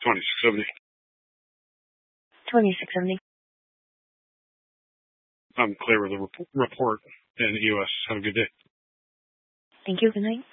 2670. 2670. I'm clear with the report in the U.S. Have a good day. Thank you. Good night.